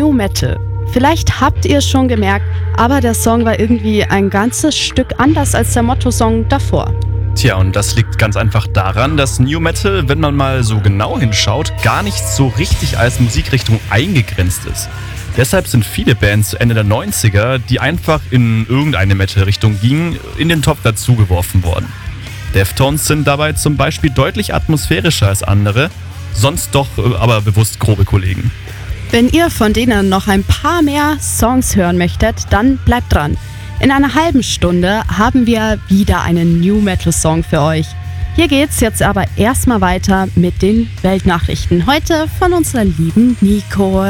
New Metal. Vielleicht habt ihr es schon gemerkt, aber der Song war irgendwie ein ganzes Stück anders als der Motto-Song davor. Tja, und das liegt ganz einfach daran, dass New Metal, wenn man mal so genau hinschaut, gar nicht so richtig als Musikrichtung eingegrenzt ist. Deshalb sind viele Bands Ende der 90er, die einfach in irgendeine Metal-Richtung gingen, in den Topf dazugeworfen worden. Deftones sind dabei zum Beispiel deutlich atmosphärischer als andere, sonst doch aber bewusst grobe Kollegen. Wenn ihr von denen noch ein paar mehr Songs hören möchtet, dann bleibt dran. In einer halben Stunde haben wir wieder einen New Metal Song für euch. Hier geht's jetzt aber erstmal weiter mit den Weltnachrichten. Heute von unserer lieben Nico.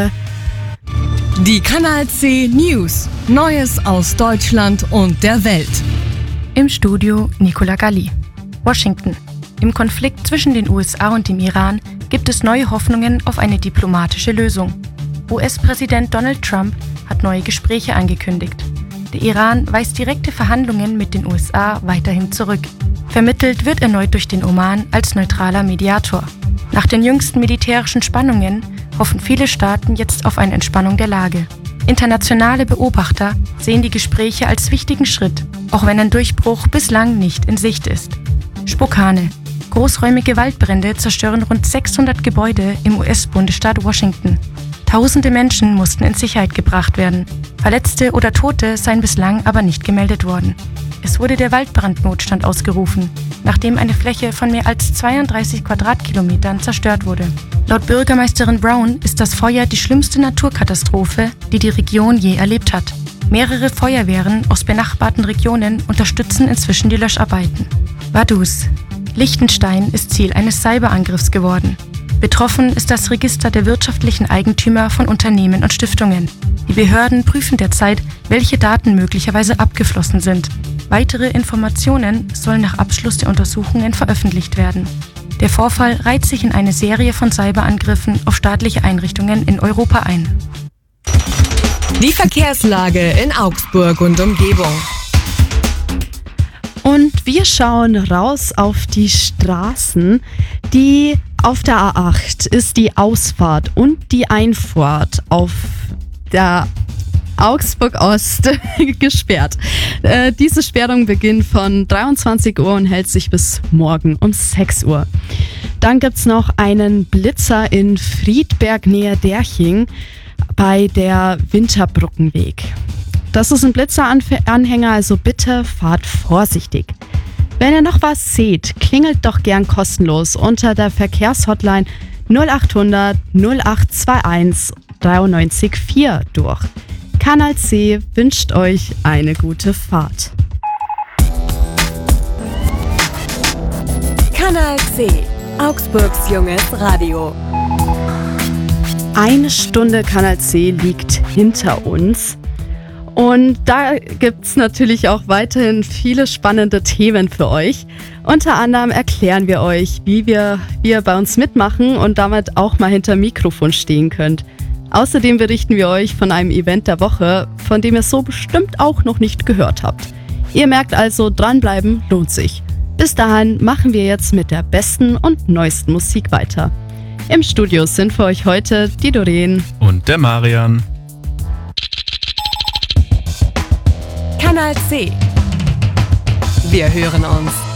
Die Kanal C News. Neues aus Deutschland und der Welt. Im Studio Nicola Galli. Washington. Im Konflikt zwischen den USA und dem Iran gibt es neue Hoffnungen auf eine diplomatische Lösung. US-Präsident Donald Trump hat neue Gespräche angekündigt. Der Iran weist direkte Verhandlungen mit den USA weiterhin zurück. Vermittelt wird erneut durch den Oman als neutraler Mediator. Nach den jüngsten militärischen Spannungen hoffen viele Staaten jetzt auf eine Entspannung der Lage. Internationale Beobachter sehen die Gespräche als wichtigen Schritt, auch wenn ein Durchbruch bislang nicht in Sicht ist. Spokane. Großräumige Waldbrände zerstören rund 600 Gebäude im US-Bundesstaat Washington. Tausende Menschen mussten in Sicherheit gebracht werden. Verletzte oder Tote seien bislang aber nicht gemeldet worden. Es wurde der Waldbrandnotstand ausgerufen, nachdem eine Fläche von mehr als 32 Quadratkilometern zerstört wurde. Laut Bürgermeisterin Brown ist das Feuer die schlimmste Naturkatastrophe, die die Region je erlebt hat. Mehrere Feuerwehren aus benachbarten Regionen unterstützen inzwischen die Löscharbeiten. Vaduz. Liechtenstein ist Ziel eines Cyberangriffs geworden. Betroffen ist das Register der wirtschaftlichen Eigentümer von Unternehmen und Stiftungen. Die Behörden prüfen derzeit, welche Daten möglicherweise abgeflossen sind. Weitere Informationen sollen nach Abschluss der Untersuchungen veröffentlicht werden. Der Vorfall reiht sich in eine Serie von Cyberangriffen auf staatliche Einrichtungen in Europa ein. Die Verkehrslage in Augsburg und Umgebung. Und wir schauen raus auf die Straßen. Auf der A8 ist die Ausfahrt und die Einfahrt auf der Augsburg Ost gesperrt. Diese Sperrung beginnt von 23 Uhr und hält sich bis morgen um 6 Uhr. Dann gibt es noch einen Blitzer in Friedberg nähe Derching bei der Winterbrückenweg. Das ist ein Blitzeranhänger, also bitte fahrt vorsichtig. Wenn ihr noch was seht, klingelt doch gern kostenlos unter der Verkehrshotline 0800 0821 93 4 durch. Kanal C wünscht euch eine gute Fahrt. Kanal C, Augsburgs junges Radio. Eine Stunde Kanal C liegt hinter uns. Und da gibt es natürlich auch weiterhin viele spannende Themen für euch. Unter anderem erklären wir euch, wie ihr bei uns mitmachen und damit auch mal hinter Mikrofon stehen könnt. Außerdem berichten wir euch von einem Event der Woche, von dem ihr so bestimmt auch noch nicht gehört habt. Ihr merkt also, dranbleiben lohnt sich. Bis dahin machen wir jetzt mit der besten und neuesten Musik weiter. Im Studio sind für euch heute die Doreen und der Marian. Kanal C. Wir hören uns.